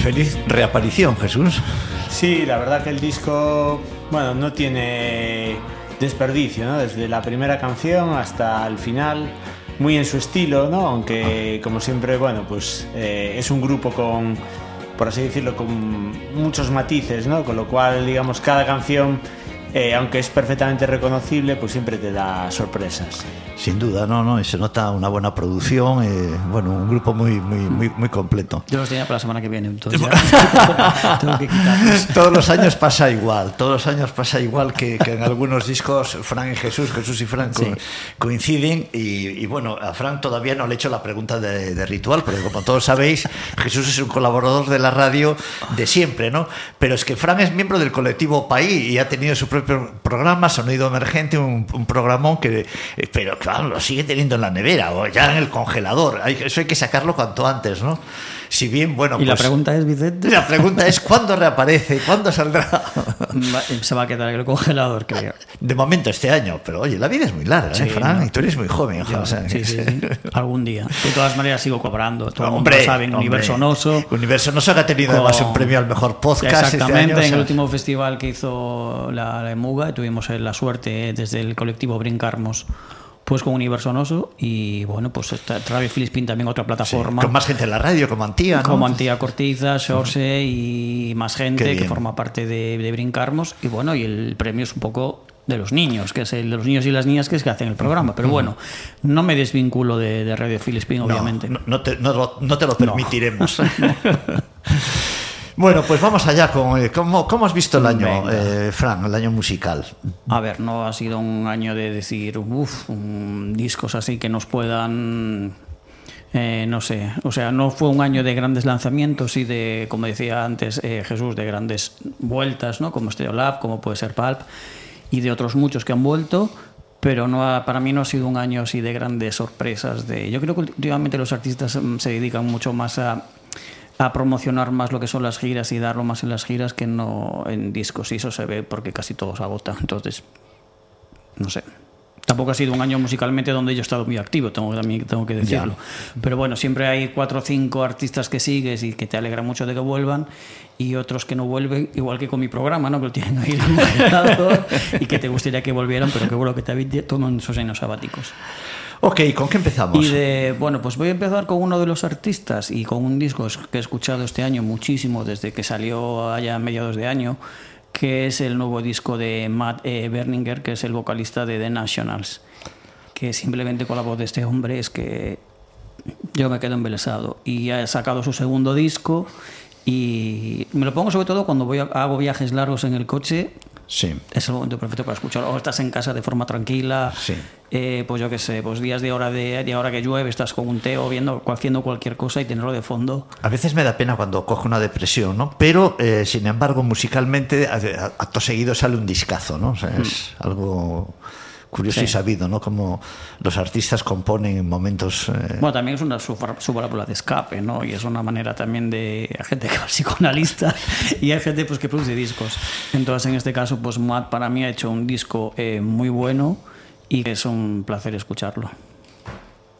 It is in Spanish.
Feliz reaparición, Jesús. Sí, la verdad que el disco, bueno, no tiene desperdicio, ¿no? Desde la primera canción hasta el final, muy en su estilo, ¿no? Aunque, como siempre, bueno, pues es un grupo con, por así decirlo, con muchos matices, ¿no? Con lo cual, digamos, cada canción, aunque es perfectamente reconocible, pues siempre te da sorpresas. Sin duda, no, y se nota una buena producción, bueno, un grupo muy completo. Yo los tenía para la semana que viene, entonces ya tengo que quitarlos. Todos los años pasa igual que en algunos discos Fran y Jesús y Fran sí, coinciden y bueno, a Fran todavía no le he hecho la pregunta de ritual, porque como todos sabéis, Jesús es un colaborador de la radio de siempre, ¿no? Pero es que Fran es miembro del colectivo Paí y ha tenido su propio programa, Sonido Emergente, un programón que, pero claro, lo sigue teniendo en la nevera o ya en el congelador. Eso hay que sacarlo cuanto antes, ¿no? Si bien, bueno, y pues, la pregunta es, Vicente, la pregunta es ¿cuándo reaparece? ¿Cuándo saldrá? Se va a quedar en el congelador, creo. De momento este año, pero oye, la vida es muy larga, sí, Fran, no, y tú eres muy joven. Yo, o sea, sí. Algún día. De todas maneras sigo cobrando. Todo el mundo hombre, sabe, Universo Noso. Universo Noso que ha tenido además un premio al mejor podcast exactamente, este año. En el último festival que hizo la Emuga tuvimos la suerte desde el colectivo Brincarmos pues con Universo Noso y bueno, pues Radio Filispín también otra plataforma. Sí, con más gente en la radio, como Antía, ¿no? Como Antía Cortiza, Xorxe y más gente que forma parte de Brincarmos y bueno, y el premio es un poco de los niños, que es el de los niños y las niñas que es que hacen el programa, pero bueno, no me desvinculo de Radio Filispín, obviamente. No te lo permitiremos. Bueno, pues vamos allá con ¿cómo has visto el año, Fran, el año musical? A ver, no ha sido un año de decir, discos así que nos puedan, no sé, o sea, no fue un año de grandes lanzamientos y de, como decía antes Jesús, de grandes vueltas, ¿no? Como Stereolab, como puede ser Pulp, y de otros muchos que han vuelto, pero para mí no ha sido un año así de grandes sorpresas. Yo creo que últimamente los artistas se dedican mucho más a promocionar más lo que son las giras y darlo más en las giras que no en discos, y eso se ve porque casi todo se agota. Entonces, no sé. Tampoco ha sido un año musicalmente donde yo he estado muy activo, tengo que decirlo. Ya. Pero bueno, siempre hay 4 o 5 artistas que sigues y que te alegra mucho de que vuelvan, y otros que no vuelven, igual que con mi programa, ¿no? Que lo tienen ahí almacenado y que te gustaría que volvieran, pero que bueno, que te toman sus años sabáticos. Ok, ¿con qué empezamos? Bueno, pues voy a empezar con uno de los artistas y con un disco que he escuchado este año muchísimo, desde que salió allá a mediados de año, que es el nuevo disco de Matt Berninger, que es el vocalista de The Nationals, que simplemente con la voz de este hombre es que yo me quedo embelesado. Y ha sacado su segundo disco y me lo pongo sobre todo cuando hago viajes largos en el coche. Sí. Es el momento perfecto para escucharlo. O estás en casa de forma tranquila, sí. Pues yo qué sé, pues días de hora que llueve, estás con un té o haciendo cualquier cosa y tenerlo de fondo. A veces me da pena cuando cojo una depresión, ¿no? Pero, sin embargo, musicalmente, acto seguido sale un discazo, ¿no? O sea, es algo curioso y sabido, ¿no? Como los artistas componen en momentos... Bueno, también es su válvula de escape, ¿no? Y es una manera también de... Hay gente que va al psicoanalista y hay gente pues que produce discos. Entonces, en este caso, pues Matt para mí ha hecho un disco muy bueno y es un placer escucharlo.